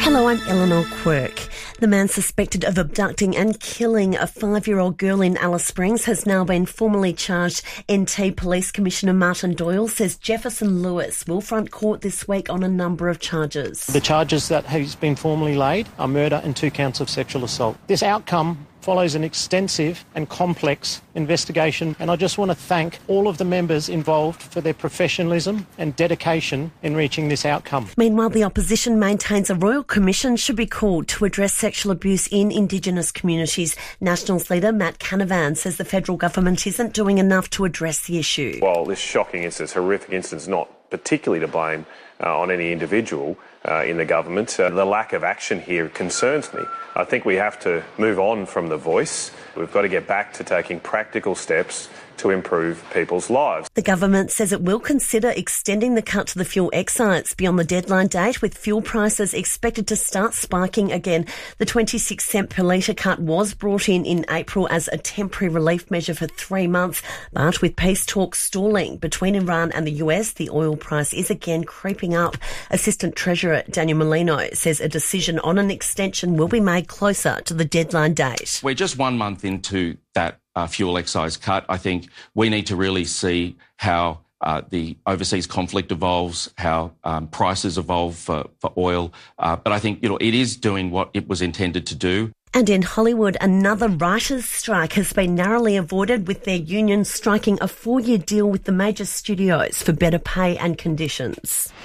Hello, I'm Eleanor Quirk. The man suspected of abducting and killing a 5-year-old girl in Alice Springs has now been formally charged. NT Police Commissioner Martin Doyle says Jefferson Lewis will front court this week on a number of charges. The charges that has been formally laid are murder and 2 counts of sexual assault. This outcome follows an extensive and complex investigation, and I just want to thank all of the members involved for their professionalism and dedication in reaching this outcome. Meanwhile, the opposition maintains a royal commission should be called to address sexual abuse in Indigenous communities. Nationals leader Matt Canavan says the federal government isn't doing enough to address the issue. While this shocking instance, horrific instance, not particularly to blame on any individual in the government, the lack of action here concerns me. I think we have to move on from the voice. We've got to get back to taking practical steps to improve people's lives. The government says it will consider extending the cut to the fuel excise beyond the deadline date, with fuel prices expected to start spiking again. The 26 cent per litre cut was brought in April as a temporary relief measure for 3 months. But with peace talks stalling between Iran and the US, the oil price is again creeping up. Assistant Treasurer Daniel Molino says a decision on an extension will be made closer to the deadline date. We're just 1 month into that fuel excise cut. I think we need to really see how the overseas conflict evolves, how prices evolve for oil. But I think, it is doing what it was intended to do. And in Hollywood, another writers' strike has been narrowly avoided, with their union striking a 4-year deal with the major studios for better pay and conditions.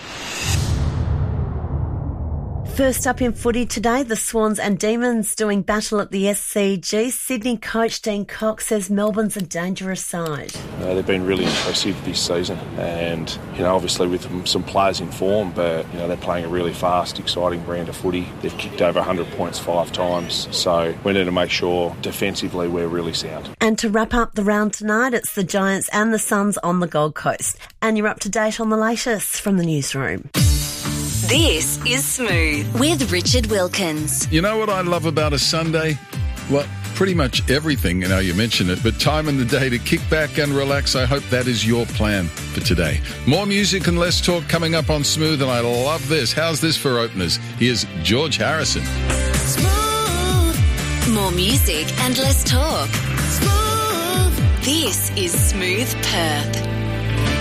First up in footy today, the Swans and Demons doing battle at the SCG. Sydney coach Dean Cox says Melbourne's a dangerous side. They've been really impressive this season, and obviously with some players in form, but they're playing a really fast, exciting brand of footy. They've kicked over 100 points 5 times, so we need to make sure defensively we're really sound. And to wrap up the round tonight, it's the Giants and the Suns on the Gold Coast. And you're up to date on the latest from the newsroom. This is Smooth with Richard Wilkins. You know what I love about a Sunday? Well, pretty much everything, you mention it, but time in the day to kick back and relax. I hope that is your plan for today. More music and less talk coming up on Smooth, and I love this. How's this for openers? Here's George Harrison. Smooth. More music and less talk. Smooth. This is Smooth Perth.